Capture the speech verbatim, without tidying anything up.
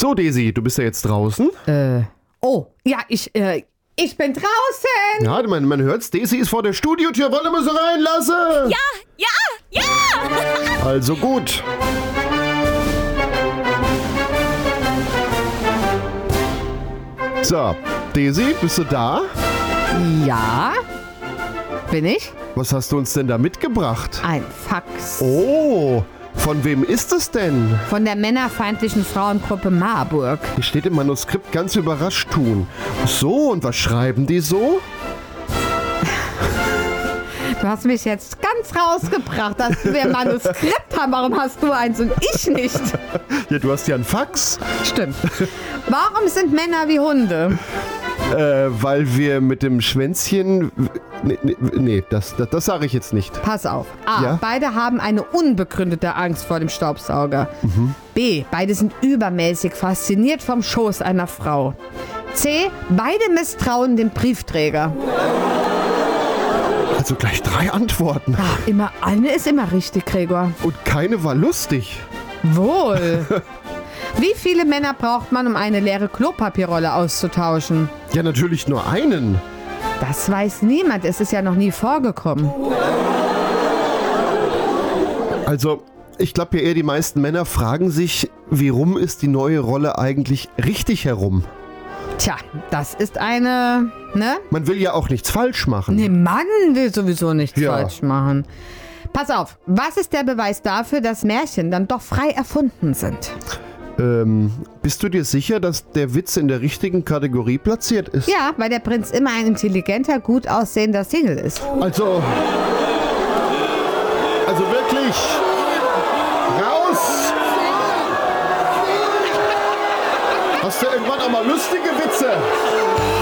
So, Daisy, du bist ja jetzt draußen. Äh, oh, ja, ich, äh, ich bin draußen. Ja, man, man hört's. Daisy ist vor der Studiotür. Wollen wir sie reinlassen? Ja, ja, ja! Also gut. So, Daisy, bist du da? Ja, bin ich? Was hast du uns denn da mitgebracht? Ein Fax. Oh, von wem ist es denn? Von der männerfeindlichen Frauengruppe Marburg. Hier steht im Manuskript ganz überrascht tun. So, und was schreiben die so? Du hast mich jetzt ganz rausgebracht, dass wir ein Manuskript haben. Warum hast du eins und ich nicht? Ja, du hast ja einen Fax. Stimmt. Warum sind Männer wie Hunde? Äh, weil wir mit dem Schwänzchen... Nee, nee, nee das, das, das sage ich jetzt nicht. Pass auf. A. Ja? Beide haben eine unbegründete Angst vor dem Staubsauger. Mhm. B. Beide sind übermäßig fasziniert vom Schoß einer Frau. C. Beide misstrauen dem Briefträger. Also gleich drei Antworten. Ja, immer, eine ist immer richtig, Gregor. Und keine war lustig. Wohl. Wie viele Männer braucht man, um eine leere Klopapierrolle auszutauschen? Ja, natürlich nur einen. Das weiß niemand. Es ist ja noch nie vorgekommen. Also, ich glaube ja eher, die meisten Männer fragen sich, wie rum ist die neue Rolle eigentlich richtig herum? Tja, das ist eine, ne? Man will ja auch nichts falsch machen. Ne, Mann will sowieso nichts Ja. falsch machen. Pass auf, was ist der Beweis dafür, dass Märchen dann doch frei erfunden sind? Ähm, bist du dir sicher, dass der Witz in der richtigen Kategorie platziert ist? Ja, weil der Prinz immer ein intelligenter, gut aussehender Single ist. Also, also wirklich, raus! Hast du irgendwann auch mal lustige Witze?